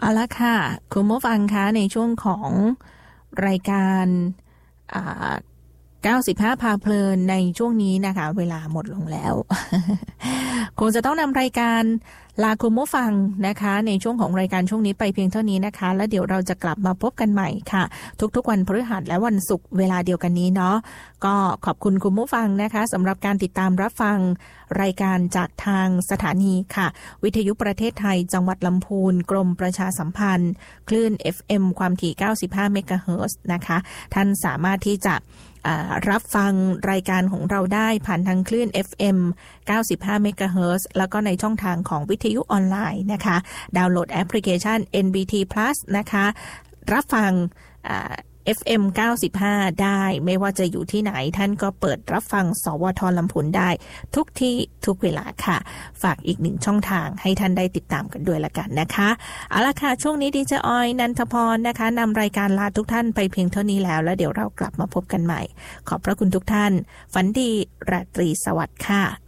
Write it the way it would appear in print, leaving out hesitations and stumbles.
เอาละค่ะคุณผู้ฟังคะในช่วงของรายการอ่า95พาเพลินในช่วงนี้นะคะเวลาหมดลงแล้ว คงจะต้องนำรายการลาคุณผู้ฟังนะคะในช่วงของรายการช่วงนี้ไปเพียงเท่านี้นะคะแล้วเดี๋ยวเราจะกลับมาพบกันใหม่ค่ะทุกๆวันพฤหัสและวันศุกร์เวลาเดียวกันนี้เนาะก็ขอบคุณคุณผู้ฟังนะคะสำหรับการติดตามรับฟังรายการจากทางสถานีค่ะวิทยุประเทศไทยจังหวัดลำพูนกรมประชาสัมพันธ์คลื่น FM ความถี่95เมกะเฮิรตซ์นะคะท่านสามารถที่จะรับฟังรายการของเราได้ผ่านทางคลื่น FM 95เมกะเฮิรตซ์แล้วก็ในช่องทางของวิทยุออนไลน์นะคะดาวน์โหลดแอปพลิเคชัน NBT Plus นะคะรับฟังFM 95ได้ไม่ว่าจะอยู่ที่ไหนท่านก็เปิดรับฟังสวทลำพูนได้ทุกที่ทุกเวลาค่ะฝากอีกหนึ่งช่องทางให้ท่านได้ติดตามกันด้วยละกันนะคะเอาละค่ะช่วงนี้ดีเจออยนันทพรนะคะนำรายการลาทุกท่านไปเพียงเท่านี้แล้วเดี๋ยวเรากลับมาพบกันใหม่ขอบพระคุณทุกท่านฝันดีราตรีสวัสดิ์ค่ะ